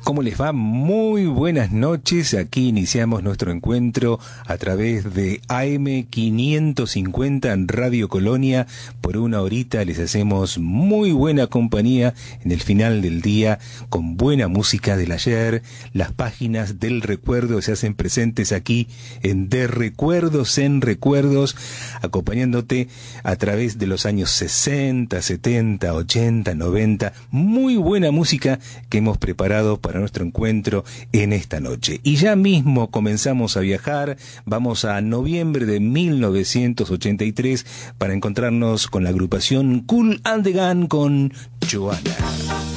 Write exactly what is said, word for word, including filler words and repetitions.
¿Cómo les va? Muy buenas noches. Aquí iniciamos nuestro encuentro a través de A M quinientos cincuenta en Radio Colonia. Por una horita les hacemos muy buena compañía en el final del día con buena música del ayer. Las páginas del recuerdo se hacen presentes aquí en De Recuerdos en Recuerdos, acompañándote a través de los años sesenta, setenta, ochenta, noventa. Muy buena música que hemos preparado para nuestro encuentro en esta noche. Y ya mismo comenzamos a viajar, vamos a noviembre de mil novecientos ochenta y tres para encontrarnos con la agrupación Kool and the Gang con Joanna.